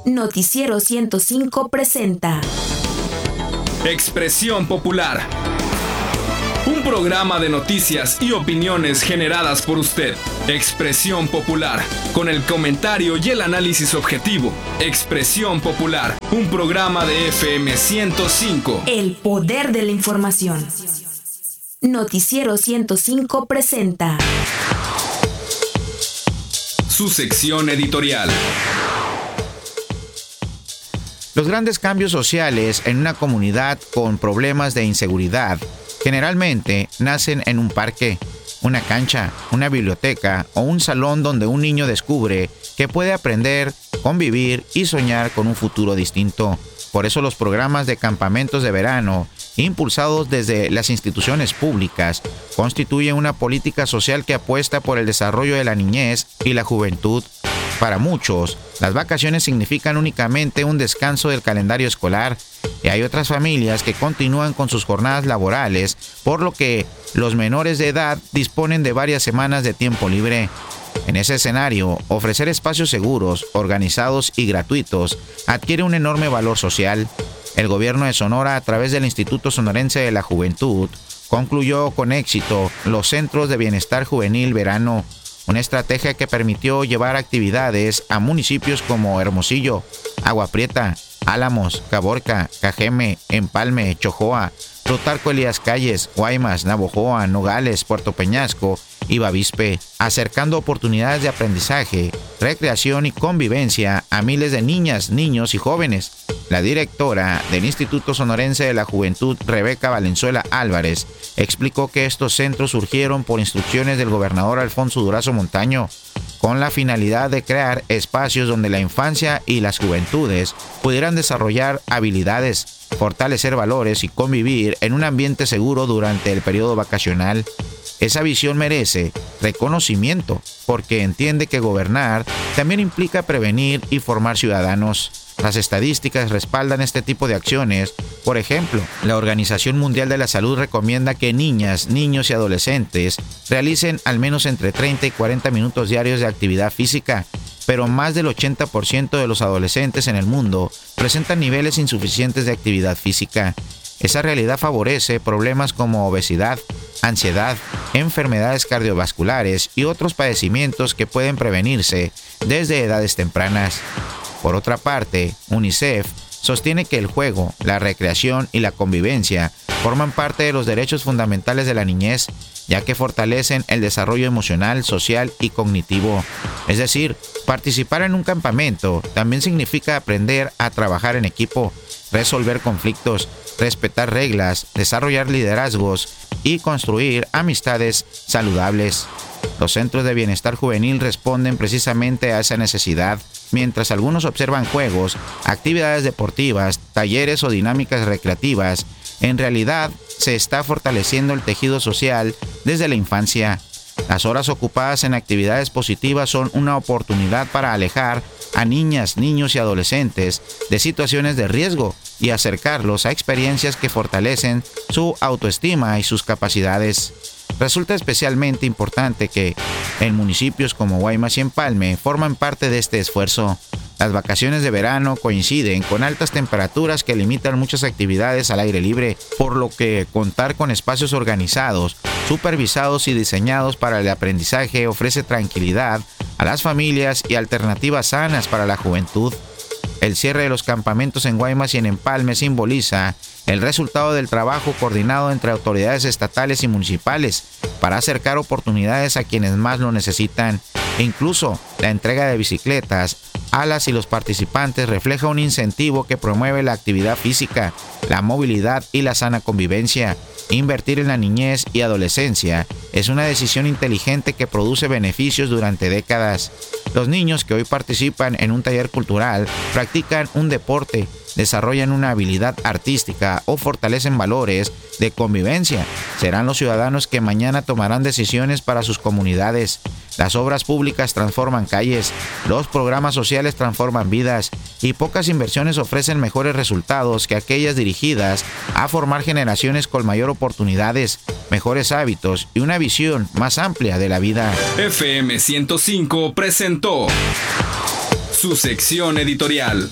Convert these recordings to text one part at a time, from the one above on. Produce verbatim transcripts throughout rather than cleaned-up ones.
Noticiero ciento cinco presenta Expresión Popular, un programa de noticias y opiniones generadas por usted. Expresión Popular, con el comentario y el análisis objetivo. Expresión Popular, un programa de F M ciento cinco. El poder de la información. Noticiero ciento cinco presenta su sección editorial. Los grandes cambios sociales en una comunidad con problemas de inseguridad generalmente nacen en un parque, una cancha, una biblioteca o un salón donde un niño descubre que puede aprender, convivir y soñar con un futuro distinto. Por eso los programas de campamentos de verano, impulsados desde las instituciones públicas, constituyen una política social que apuesta por el desarrollo de la niñez y la juventud. Para muchos, las vacaciones significan únicamente un descanso del calendario escolar, y hay otras familias que continúan con sus jornadas laborales, por lo que los menores de edad disponen de varias semanas de tiempo libre. En ese escenario, ofrecer espacios seguros, organizados y gratuitos adquiere un enorme valor social. El gobierno de Sonora, a través del Instituto Sonorense de la Juventud, concluyó con éxito los Centros de Bienestar Juvenil Verano, una estrategia que permitió llevar actividades a municipios como Hermosillo, Agua Prieta, Álamos, Caborca, Cajeme, Empalme, Chojoa, Plutarco Elías Calles, Guaymas, Navojoa, Nogales, Puerto Peñasco y Bavispe, acercando oportunidades de aprendizaje, recreación y convivencia a miles de niñas, niños y jóvenes. La directora del Instituto Sonorense de la Juventud, Rebeca Valenzuela Álvarez, explicó que estos centros surgieron por instrucciones del gobernador Alfonso Durazo Montaño, con la finalidad de crear espacios donde la infancia y las juventudes pudieran desarrollar habilidades, fortalecer valores y convivir en un ambiente seguro durante el periodo vacacional. Esa visión merece reconocimiento porque entiende que gobernar también implica prevenir y formar ciudadanos. Las estadísticas respaldan este tipo de acciones. Por ejemplo, la Organización Mundial de la Salud recomienda que niñas, niños y adolescentes realicen al menos entre treinta y cuarenta minutos diarios de actividad física, pero más del ochenta por ciento de los adolescentes en el mundo presentan niveles insuficientes de actividad física. Esa realidad favorece problemas como obesidad, ansiedad, enfermedades cardiovasculares y otros padecimientos que pueden prevenirse desde edades tempranas. Por otra parte, UNICEF sostiene que el juego, la recreación y la convivencia forman parte de los derechos fundamentales de la niñez, ya que fortalecen el desarrollo emocional, social y cognitivo. Es decir, participar en un campamento también significa aprender a trabajar en equipo, resolver conflictos, respetar reglas, desarrollar liderazgos y construir amistades saludables. Los centros de bienestar juvenil responden precisamente a esa necesidad. Mientras algunos observan juegos, actividades deportivas, talleres o dinámicas recreativas, en realidad se está fortaleciendo el tejido social desde la infancia. Las horas ocupadas en actividades positivas son una oportunidad para alejar a niñas, niños y adolescentes de situaciones de riesgo y acercarlos a experiencias que fortalecen su autoestima y sus capacidades. Resulta especialmente importante que en municipios como Guaymas y Empalme forman parte de este esfuerzo. Las vacaciones de verano coinciden con altas temperaturas que limitan muchas actividades al aire libre, por lo que contar con espacios organizados, supervisados y diseñados para el aprendizaje ofrece tranquilidad a las familias y alternativas sanas para la juventud. El cierre de los campamentos en Guaymas y en Empalme simboliza el resultado del trabajo coordinado entre autoridades estatales y municipales para acercar oportunidades a quienes más lo necesitan. E incluso la entrega de bicicletas a las y los participantes refleja un incentivo que promueve la actividad física, la movilidad y la sana convivencia. Invertir en la niñez y adolescencia es una decisión inteligente que produce beneficios durante décadas. Los niños que hoy participan en un taller cultural practican un deporte, desarrollan una habilidad artística o fortalecen valores de convivencia. Serán los ciudadanos que mañana tomarán decisiones para sus comunidades. Las obras públicas transforman calles, los programas sociales transforman vidas y pocas inversiones ofrecen mejores resultados que aquellas dirigidas a formar generaciones con mayor oportunidades, mejores hábitos y una visión más amplia de la vida. F M ciento cinco presentó su sección editorial.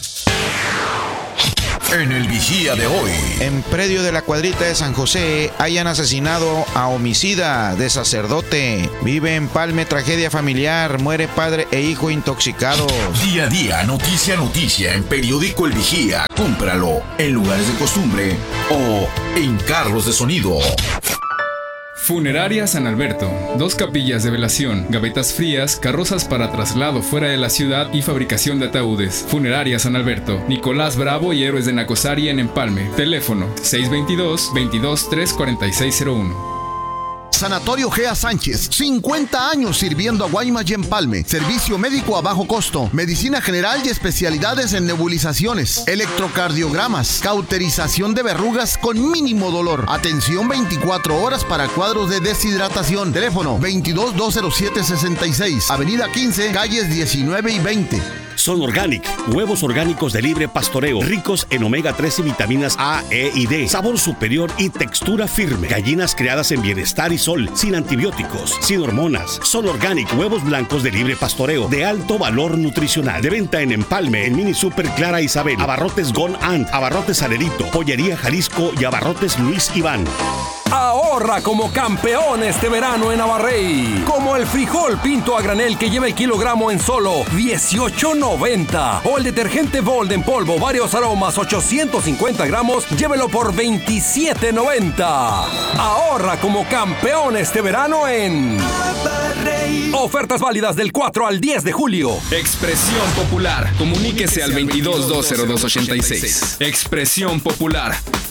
En el Vigía de hoy. En predio de la Cuadrita de San José hayan asesinado a homicida de sacerdote. Vive en Empalme tragedia familiar. Muere padre e hijo intoxicados. Día a día, noticia a noticia en periódico El Vigía. Cómpralo en lugares de costumbre o en carros de sonido. Funeraria San Alberto. Dos capillas de velación, gavetas frías, carrozas para traslado fuera de la ciudad y fabricación de ataúdes. Funeraria San Alberto. Nicolás Bravo y Héroes de Nacosari en Empalme. Teléfono seis veintidós, veintidós, tres cuarenta y seis cero uno. Sanatorio Gea Sánchez, cincuenta años sirviendo a Guaymas y Empalme. Servicio médico a bajo costo, medicina general y especialidades en nebulizaciones, electrocardiogramas, cauterización de verrugas con mínimo dolor. Atención veinticuatro horas para cuadros de deshidratación. Teléfono veintidós, dos cero siete, sesenta y seis. Avenida quince, calles diecinueve y veinte. Son Organic, huevos orgánicos de libre pastoreo, ricos en omega tres y vitaminas A, E y D, sabor superior y textura firme. Gallinas criadas en bienestar y sol, sin antibióticos, sin hormonas. Son Organic, huevos blancos de libre pastoreo, de alto valor nutricional. De venta en Empalme, en Mini Super Clara Isabel, Abarrotes Gon Ant, Abarrotes Alerito, Pollería Jalisco y Abarrotes Luis Iván. Ahorra como campeón este verano en Abarrey. Como el frijol pinto a granel que lleva el kilogramo en solo dieciocho noventa. O el detergente Bold en polvo, varios aromas, ochocientos cincuenta gramos, llévelo por veintisiete noventa. Ahorra como campeón este verano en Abarrey. Ofertas válidas del cuatro al diez de julio. Expresión Popular. Comuníquese al veintidós, dos cero dos, ochenta y seis. Expresión Popular.